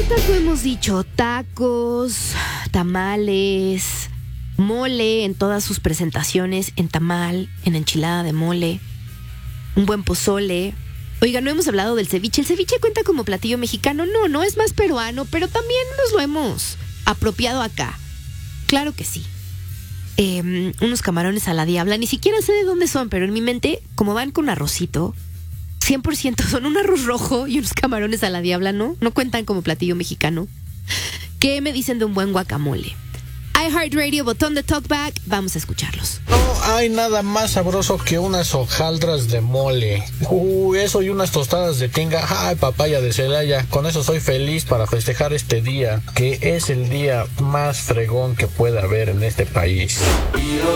tanto hemos dicho? Tacos, tamales, mole en todas sus presentaciones, en tamal, en enchilada de mole, un buen pozole. Oiga, no hemos hablado del ceviche. ¿El ceviche cuenta como platillo mexicano? No es más peruano, pero también nos lo hemos apropiado acá. Claro que sí. Unos camarones a la diabla, ni siquiera sé de dónde son, pero en mi mente, como van con arrocito, 100% son un arroz rojo y unos camarones a la diabla, ¿no? No cuentan como platillo mexicano. ¿Qué me dicen de un buen guacamole? iHeartRadio, botón de talkback, vamos a escucharlos. No hay nada más sabroso que unas hojaldras de mole. Eso y unas tostadas de tinga. Ay, papaya de Celaya. Con eso soy feliz para festejar este día, que es el día más fregón que pueda haber en este país.